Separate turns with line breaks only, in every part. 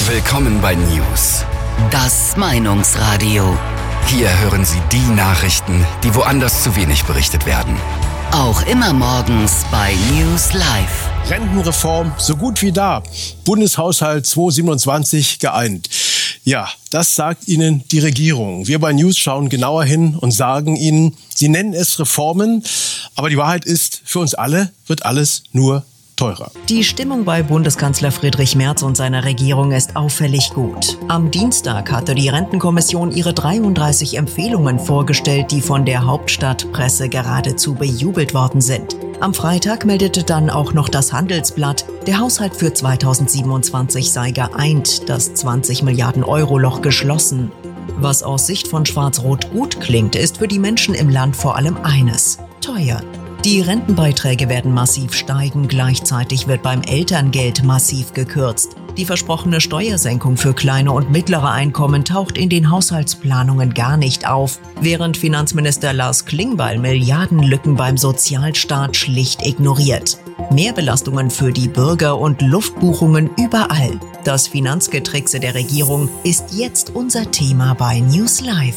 Willkommen bei News.
Das Meinungsradio.
Hier hören Sie die Nachrichten, die woanders zu wenig berichtet werden.
Auch immer morgens bei News Live.
Rentenreform so gut wie da. Bundeshaushalt 2027 geeint. Ja, das sagt Ihnen die Regierung. Wir bei News schauen genauer hin und sagen Ihnen, Sie nennen es Reformen, aber die Wahrheit ist, für uns alle wird alles nur teurer.
Die Stimmung bei Bundeskanzler Friedrich Merz und seiner Regierung ist auffällig gut. Am Dienstag hatte die Rentenkommission ihre 33 Empfehlungen vorgestellt, die von der Hauptstadtpresse geradezu bejubelt worden sind. Am Freitag meldete dann auch noch das Handelsblatt, der Haushalt für 2027 sei geeint, das 20 Milliarden Euro Loch geschlossen. Was aus Sicht von Schwarz-Rot gut klingt, ist für die Menschen im Land vor allem eines: teuer. Die Rentenbeiträge werden massiv steigen, gleichzeitig wird beim Elterngeld massiv gekürzt. Die versprochene Steuersenkung für kleine und mittlere Einkommen taucht in den Haushaltsplanungen gar nicht auf, während Finanzminister Lars Klingbeil Milliardenlücken beim Sozialstaat schlicht ignoriert. Mehrbelastungen für die Bürger und Luftbuchungen überall. Das Finanzgetrickse der Regierung ist jetzt unser Thema bei News Live.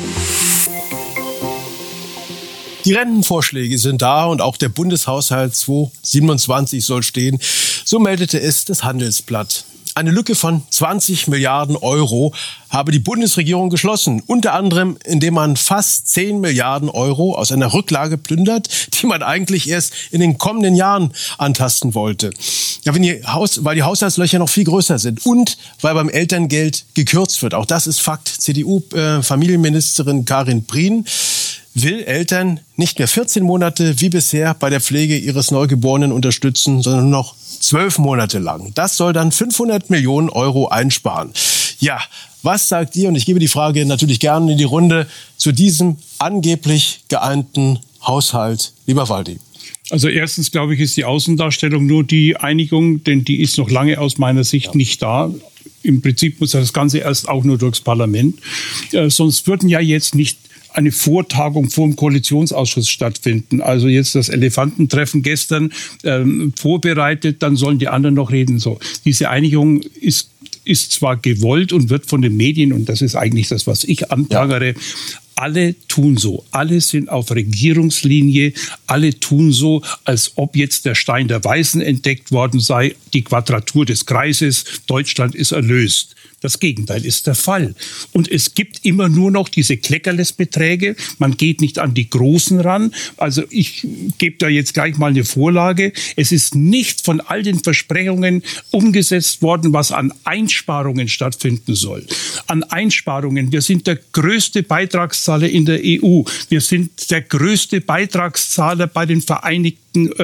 Die Rentenvorschläge sind da und auch der Bundeshaushalt 2027 soll stehen. So meldete es das Handelsblatt. Eine Lücke von 20 Milliarden Euro habe die Bundesregierung geschlossen. Unter anderem, indem man fast 10 Milliarden Euro aus einer Rücklage plündert, die man eigentlich erst in den kommenden Jahren antasten wollte. Ja, weil die Haushaltslöcher noch viel größer sind und weil beim Elterngeld gekürzt wird. Auch das ist Fakt. CDU-Familienministerin Karin Prien will Eltern nicht mehr 14 Monate wie bisher bei der Pflege ihres Neugeborenen unterstützen, sondern nur noch 12 Monate lang. Das soll dann 500 Millionen Euro einsparen. Ja, was sagt ihr? Und ich gebe die Frage natürlich gerne in die Runde zu diesem angeblich geeinten Haushalt. Lieber Waldi.
Also erstens, glaube ich, ist die Außendarstellung nur die Einigung, denn die ist noch lange aus meiner Sicht nicht da. Im Prinzip muss das Ganze erst auch nur durchs Parlament. Sonst würden ja jetzt nicht eine Vortagung vor dem Koalitionsausschuss stattfinden. Also jetzt das Elefantentreffen gestern vorbereitet, dann sollen die anderen noch reden. So, diese Einigung ist zwar gewollt und wird von den Medien, und das ist eigentlich das, was ich anprangere, alle tun so. Alle sind auf Regierungslinie. Alle tun so, als ob jetzt der Stein der Weisen entdeckt worden sei, die Quadratur des Kreises, Deutschland ist erlöst. Das Gegenteil ist der Fall. Und es gibt immer nur noch diese Kleckerles-Beträge. Man geht nicht an die Großen ran. Also ich gebe da jetzt gleich mal eine Vorlage. Es ist nicht von all den Versprechungen umgesetzt worden, was an Einsparungen stattfinden soll. An Einsparungen. Wir sind der größte Beitragszahler in der EU. Wir sind der größte Beitragszahler bei den Vereinigten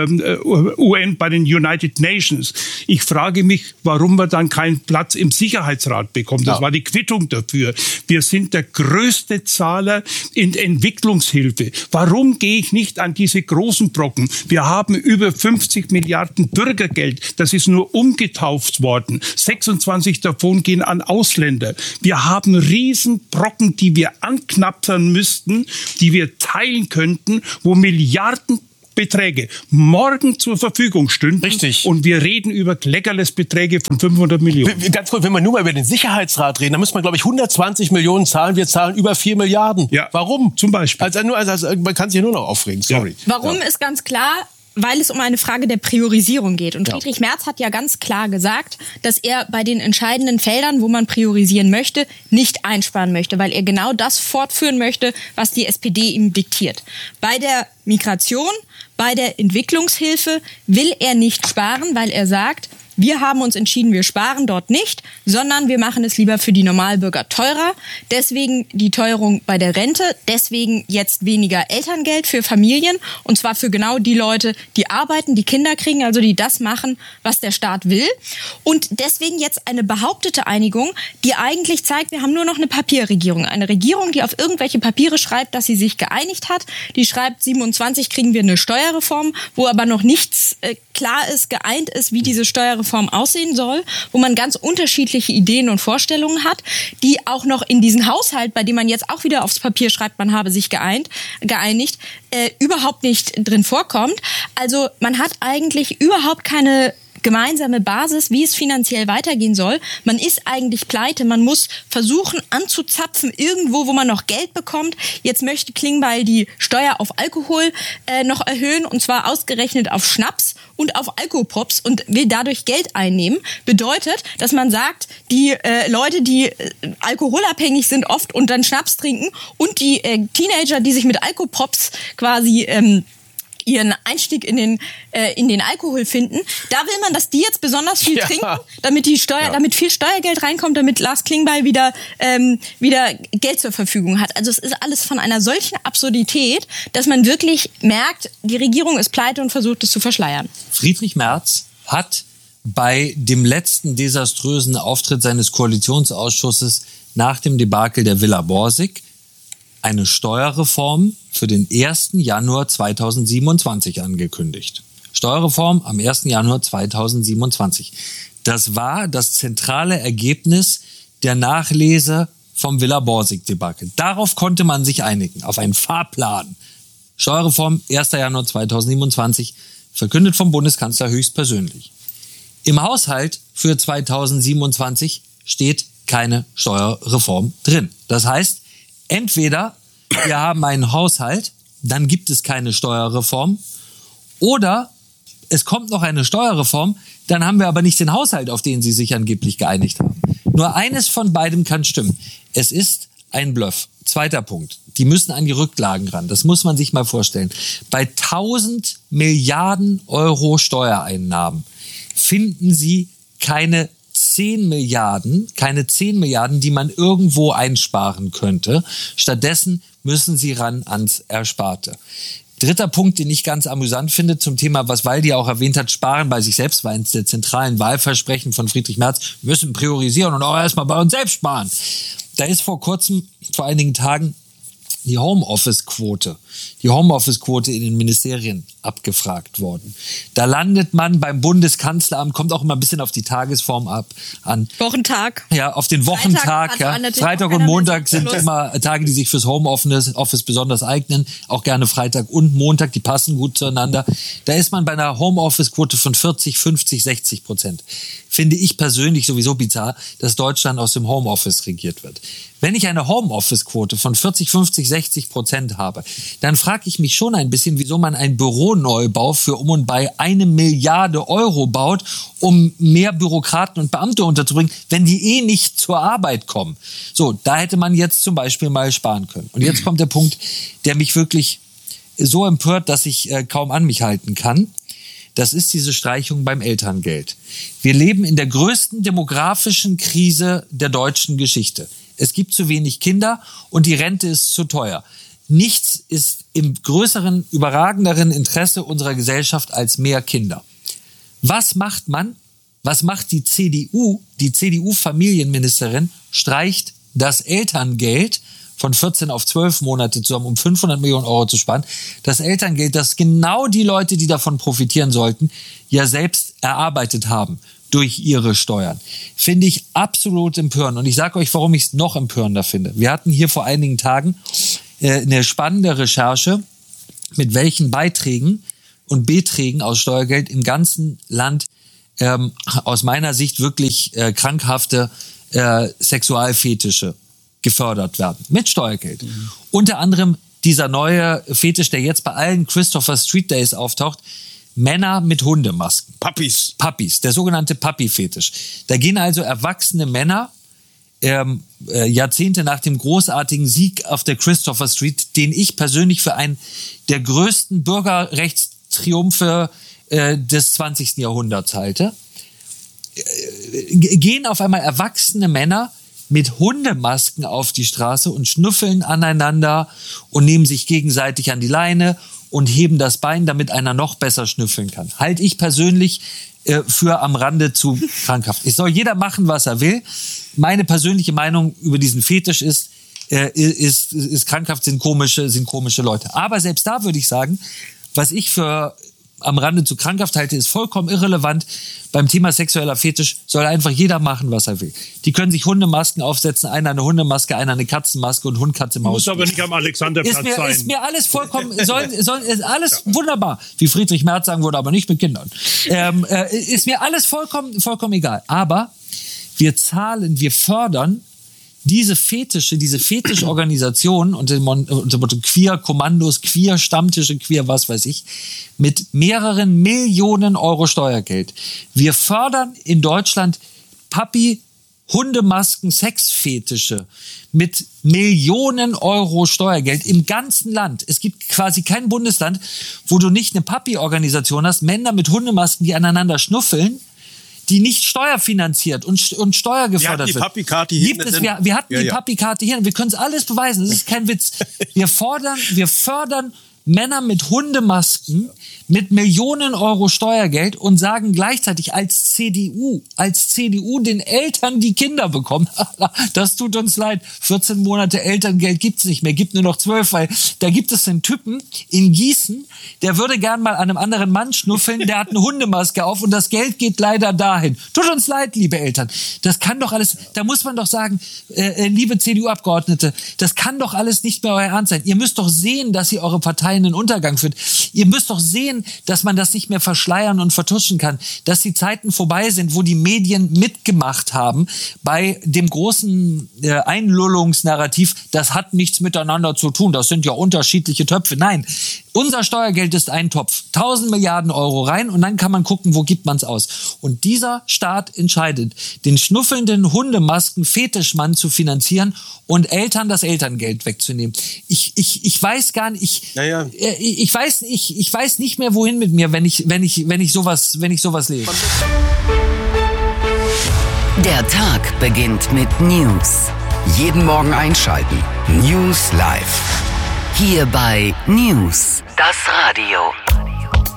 UN, bei den United Nations. Ich frage mich, warum wir dann keinen Platz im Sicherheitsrat bekommen. Das war die Quittung dafür. Wir sind der größte Zahler in Entwicklungshilfe. Warum gehe ich nicht an diese großen Brocken? Wir haben über 50 Milliarden Bürgergeld. Das ist nur umgetauft worden. 26 davon gehen an Ausländer. Wir haben Riesenbrocken, die wir anknabbern müssten, die wir teilen könnten, wo Milliardenbeträge morgen zur Verfügung stünden.
Richtig.
Und wir reden über Kleckerles-Beträge von 500 Millionen.
Ganz kurz, wenn wir nur mal über den Sicherheitsrat reden, dann müssen wir, glaube ich, 120 Millionen zahlen. Wir zahlen über 4 Milliarden.
Ja.
Warum?
Zum Beispiel.
Also man kann sich ja nur noch aufregen. Sorry.
Ja. Warum ist ganz klar, weil es um eine Frage der Priorisierung geht. Und Friedrich Merz hat ja ganz klar gesagt, dass er bei den entscheidenden Feldern, wo man priorisieren möchte, nicht einsparen möchte, weil er genau das fortführen möchte, was die SPD ihm diktiert. Bei der Migration, bei der Entwicklungshilfe will er nicht sparen, weil er sagt, wir haben uns entschieden, wir sparen dort nicht, sondern wir machen es lieber für die Normalbürger teurer. Deswegen die Teuerung bei der Rente, deswegen jetzt weniger Elterngeld für Familien und zwar für genau die Leute, die arbeiten, die Kinder kriegen, also die das machen, was der Staat will. Und deswegen jetzt eine behauptete Einigung, die eigentlich zeigt, wir haben nur noch eine Papierregierung. Eine Regierung, die auf irgendwelche Papiere schreibt, dass sie sich geeinigt hat. Die schreibt, 27 kriegen wir eine Steuerreform, wo aber noch nichts klar ist, geeint ist, wie diese Steuerreform aussehen soll, wo man ganz unterschiedliche Ideen und Vorstellungen hat, die auch noch in diesen Haushalt, bei dem man jetzt auch wieder aufs Papier schreibt, man habe sich geeinigt, überhaupt nicht drin vorkommt. Also man hat eigentlich überhaupt keine gemeinsame Basis, wie es finanziell weitergehen soll. Man ist eigentlich pleite, man muss versuchen anzuzapfen irgendwo, wo man noch Geld bekommt. Jetzt möchte Klingbeil die Steuer auf Alkohol noch erhöhen, und zwar ausgerechnet auf Schnaps und auf Alkopops, und will dadurch Geld einnehmen. Bedeutet, dass man sagt, die Leute, die alkoholabhängig sind oft und dann Schnaps trinken, und die Teenager, die sich mit Alkopops quasi ihren Einstieg in den Alkohol finden, da will man, dass die jetzt besonders viel trinken, damit damit viel Steuergeld reinkommt, damit Lars Klingbeil wieder Geld zur Verfügung hat. Also es ist alles von einer solchen Absurdität, dass man wirklich merkt, die Regierung ist pleite und versucht es zu verschleiern.
Friedrich Merz hat bei dem letzten desaströsen Auftritt seines Koalitionsausschusses nach dem Debakel der Villa Borsig eine Steuerreform für den 1. Januar 2027 angekündigt. Steuerreform am 1. Januar 2027. Das war das zentrale Ergebnis der Nachlese vom Villa Borsig-Debakel. Darauf konnte man sich einigen, auf einen Fahrplan. Steuerreform 1. Januar 2027, verkündet vom Bundeskanzler höchstpersönlich. Im Haushalt für 2027 steht keine Steuerreform drin. Das heißt, entweder wir haben einen Haushalt, dann gibt es keine Steuerreform, oder es kommt noch eine Steuerreform, dann haben wir aber nicht den Haushalt, auf den Sie sich angeblich geeinigt haben. Nur eines von beidem kann stimmen. Es ist ein Bluff. Zweiter Punkt. Die müssen an die Rücklagen ran. Das muss man sich mal vorstellen. Bei 1000 Milliarden Euro Steuereinnahmen finden Sie keine 10 Milliarden, die man irgendwo einsparen könnte. Stattdessen müssen sie ran ans Ersparte. Dritter Punkt, den ich ganz amüsant finde zum Thema, was Waldi auch erwähnt hat, Sparen bei sich selbst, war eines der zentralen Wahlversprechen von Friedrich Merz. Wir müssen priorisieren und auch erstmal bei uns selbst sparen. Da ist vor einigen Tagen die Homeoffice-Quote in den Ministerien abgefragt worden. Da landet man beim Bundeskanzleramt, kommt auch immer ein bisschen auf die Tagesform an.
Wochentag.
Ja, auf den Wochentag. Freitag und Montag sind immer Tage, die sich fürs Homeoffice besonders eignen. Auch gerne Freitag und Montag, die passen gut zueinander. Da ist man bei einer Homeoffice-Quote von 40, 50, 60%. Finde ich persönlich sowieso bizarr, dass Deutschland aus dem Homeoffice regiert wird. Wenn ich eine Homeoffice-Quote von 40, 50, 60% habe, dann frage ich mich schon ein bisschen, wieso man einen Büroneubau für um und bei 1 Milliarde Euro baut, um mehr Bürokraten und Beamte unterzubringen, wenn die nicht zur Arbeit kommen. So, da hätte man jetzt zum Beispiel mal sparen können. Und jetzt kommt der Punkt, der mich wirklich so empört, dass ich kaum an mich halten kann. Das ist diese Streichung beim Elterngeld. Wir leben in der größten demografischen Krise der deutschen Geschichte. Es gibt zu wenig Kinder und die Rente ist zu teuer. Nichts ist im größeren, überragenderen Interesse unserer Gesellschaft als mehr Kinder. Was macht man? Was macht die CDU? Die CDU-Familienministerin streicht das Elterngeld von 14 auf 12 Monate zusammen, um 500 Millionen Euro zu sparen. Das Elterngeld, das genau die Leute, die davon profitieren sollten, ja selbst erarbeitet haben durch ihre Steuern. Finde ich absolut empörend. Und ich sage euch, warum ich es noch empörender finde. Wir hatten hier vor einigen Tagen eine spannende Recherche, mit welchen Beiträgen und Beträgen aus Steuergeld im ganzen Land aus meiner Sicht wirklich krankhafte Sexualfetische gefördert werden. Mit Steuergeld. Mhm. Unter anderem dieser neue Fetisch, der jetzt bei allen Christopher Street Days auftaucht, Männer mit Hundemasken.
Puppies,
der sogenannte Puppy-Fetisch. Da gehen also erwachsene Männer Jahrzehnte nach dem großartigen Sieg auf der Christopher Street, den ich persönlich für einen der größten Bürgerrechtstriumphe des 20. Jahrhunderts halte, gehen auf einmal erwachsene Männer mit Hundemasken auf die Straße und schnüffeln aneinander und nehmen sich gegenseitig an die Leine und heben das Bein, damit einer noch besser schnüffeln kann. Halte ich persönlich für am Rande zu krankhaft. Es soll jeder machen, was er will. Meine persönliche Meinung über diesen Fetisch ist krankhaft, sind komische Leute. Aber selbst da würde ich sagen, was ich für am Rande zu krankhaft halte, ist vollkommen irrelevant. Beim Thema sexueller Fetisch soll einfach jeder machen, was er will. Die können sich Hundemasken aufsetzen, einer eine Hundemaske, einer eine Katzenmaske und Hund, Katze, Maus.
Muss aber nicht am Alexanderplatz sein. Ist
mir alles vollkommen, ist alles wunderbar. Wie Friedrich Merz sagen würde, aber nicht mit Kindern. Ist mir alles vollkommen egal. Aber wir fördern diese Fetischorganisationen unter dem Motto Queer-Kommandos, Queer-Stammtische, Queer was weiß ich, mit mehreren Millionen Euro Steuergeld. Wir fördern in Deutschland Hundemasken, Sexfetische mit Millionen Euro Steuergeld im ganzen Land. Es gibt quasi kein Bundesland, wo du nicht eine Papi-Organisation hast, Männer mit Hundemasken, die aneinander schnuffeln, die nicht steuerfinanziert und steuergefördert wird. Wir hatten die Papi-Karte hier. Wir können es alles beweisen. Das ist kein Witz. Wir fördern Männer mit Hundemasken mit Millionen Euro Steuergeld und sagen gleichzeitig als CDU den Eltern, die Kinder bekommen, das tut uns leid, 14 Monate Elterngeld gibt's nicht mehr, gibt nur noch 12, weil da gibt es einen Typen in Gießen, der würde gern mal an einem anderen Mann schnuffeln, der hat eine Hundemaske auf und das Geld geht leider dahin. Tut uns leid, liebe Eltern. Das kann doch alles, da muss man doch sagen, liebe CDU-Abgeordnete, das kann doch alles nicht mehr euer Ernst sein. Ihr müsst doch sehen, dass ihr eure Partei in den Untergang führt. Ihr müsst doch sehen, dass man das nicht mehr verschleiern und vertuschen kann, dass die Zeiten vorbei sind, wo die Medien mitgemacht haben bei dem großen Einlullungsnarrativ, das hat nichts miteinander zu tun, das sind ja unterschiedliche Töpfe. Nein, unser Steuergeld ist ein Topf, 1000 Milliarden Euro rein und dann kann man gucken, wo gibt man es aus. Und dieser Staat entscheidet, den schnuffelnden Hundemasken-Fetischmann zu finanzieren und Eltern das Elterngeld wegzunehmen. Ich weiß gar nicht, ich weiß nicht mehr, wohin mit mir, wenn ich sowas lese.
Der Tag beginnt mit News.
Jeden Morgen einschalten. News Live.
Hier bei News, das Radio.